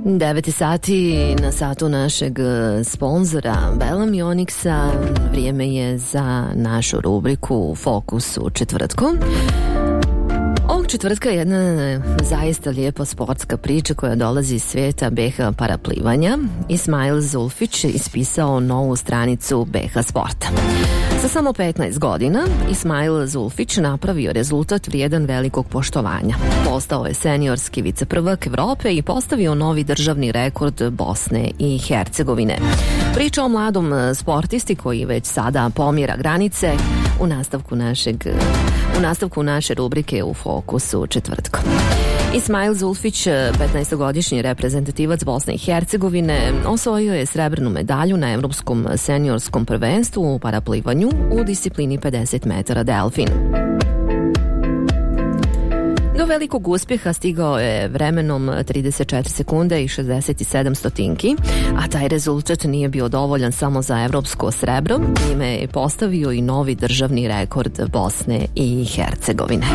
9 sati na satu našeg sponzora Bellamy Onyxa. Vrijeme je za našu rubriku Fokus u četvrtku. Ovog četvrtka je jedna zaista lijepa sportska priča koja dolazi iz svijeta BH paraplivanja. Ismail Zulfić je ispisao novu stranicu BH sporta. Sa samo 15 godina Ismail Zulfić napravio rezultat vrijedan velikog poštovanja. Postao je seniorski viceprvak Evrope i postavio novi državni rekord Bosne i Hercegovine. Priča o mladom sportisti koji već sada pomjera granice u nastavku naše rubrike u Fokusu četvrtkom. Ismail Zulfić, 15-godišnji reprezentativac Bosne i Hercegovine, osvojio je srebrnu medalju na Evropskom seniorskom prvenstvu u paraplivanju u disciplini 50 metara delfin. Do velikog uspjeha stigao je vremenom 34 sekunde i 67 stotinki, a taj rezultat nije bio dovoljan samo za evropsko srebro, njime je postavio i novi državni rekord Bosne i Hercegovine.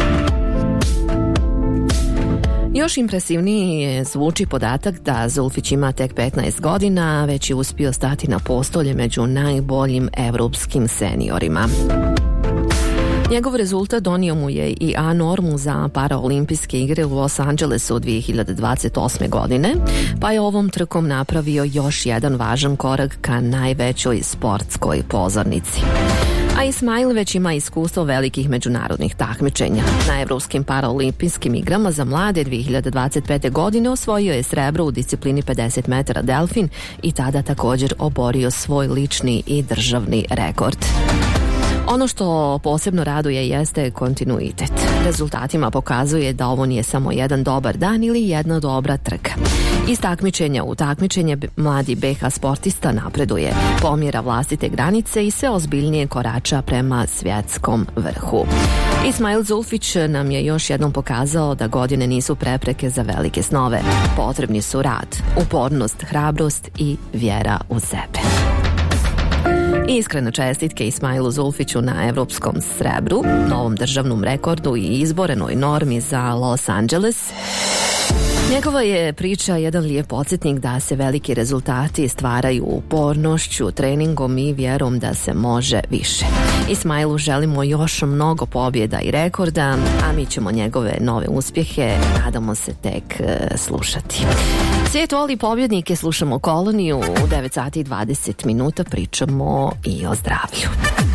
Još impresivnije zvuči podatak da Zulfić ima tek 15 godina, već je uspio stati na postolje među najboljim evropskim seniorima. Njegov rezultat donio mu je i A normu za paraolimpijske igre u Los Angelesu 2028. godine, pa je ovom trkom napravio još jedan važan korak ka najvećoj sportskoj pozornici. A Ismail već ima iskustvo velikih međunarodnih takmičenja. Na Evropskim paraolimpijskim igrama za mlade 2025. godine osvojio je srebro u disciplini 50 metara delfin i tada također oborio svoj lični i državni rekord. Ono što posebno raduje jeste kontinuitet. Rezultatima pokazuje da ovo nije samo jedan dobar dan ili jedna dobra trka. Iz takmičenja u takmičenje mladi BH sportista napreduje, pomjera vlastite granice i sve ozbiljnije korača prema svjetskom vrhu. Ismail Zulfić nam je još jednom pokazao da godine nisu prepreke za velike snove. Potrebni su rad, upornost, hrabrost i vjera u sebe. Iskreno čestitke Ismailu Zulfiću na evropskom srebru, novom državnom rekordu i izborenoj normi za Los Angeles. Njegova je priča jedan lijep podsjetnik da se veliki rezultati stvaraju upornošću, treningom i vjerom da se može više. Ismailu želimo još mnogo pobjeda i rekorda, a mi ćemo njegove nove uspjehe, nadamo se, tek slušati. Svijet voli pobjednike, slušamo Koloniju, u 9 sati i 20 minuta pričamo i o zdravlju.